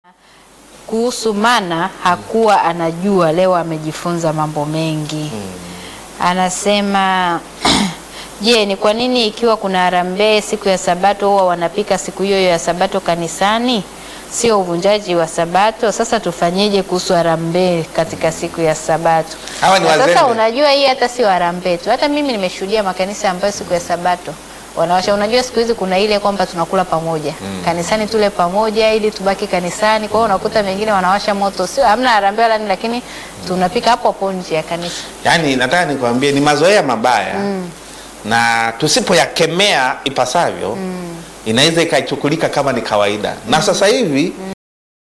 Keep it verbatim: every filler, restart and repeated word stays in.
kuhusu mana hakuwa anajua, leo amejifunza mambo mengi. Hmm. Anasema je, ni kwa nini ikiwa kuna harambee siku ya Sabato huwa wanapika siku hiyo ya Sabato kanisani? Sio uvunjaji wa Sabato? Sasa tufanyeje kuhusu harambee katika siku ya Sabato? Hawa ni wazembe. Sasa unajua hii hata sio harambee tu. Hata mimi nimeshuhudia makanisa ambayo siku ya Sabato wanawasha, unajua siku hizi kuna ile kwamba tunakula pamoja. Mm. Kanisani tule pamoja ili tubaki kanisani. Kwa hiyo unakuta wengine wanawasha moto. Sio hamna harambee wala nini, lakini tunapika hapo hapo nje ya kanisa. Yaani nataka nikwambie ni mazoea mabaya. Mm. Na tusipoyakemea ipasavyo, mm. inaweza ikaichukulika kama ni kawaida. Mm. Na sasa hivi mm.